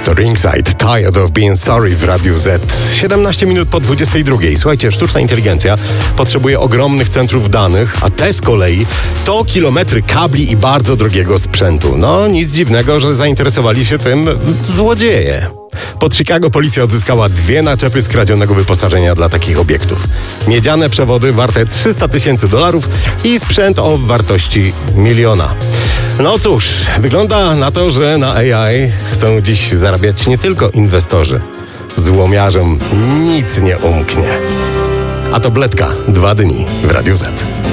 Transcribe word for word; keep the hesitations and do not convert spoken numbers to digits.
To Ringside, Tired of Being Sorry w Radiu Z. siedemnaście minut po dwudziestej drugiej. Słuchajcie, sztuczna inteligencja potrzebuje ogromnych centrów danych, a te z kolei to kilometry kabli i bardzo drogiego sprzętu. No, nic dziwnego, że zainteresowali się tym złodzieje. Pod Chicago policja odzyskała dwie naczepy skradzionego wyposażenia dla takich obiektów. Miedziane przewody warte trzysta tysięcy dolarów i sprzęt o wartości miliona. No cóż, wygląda na to, że na A I chcą dziś zarabiać nie tylko inwestorzy. Złomiarzom nic nie umknie. A to Bledka, dwa dni w Radiu Z.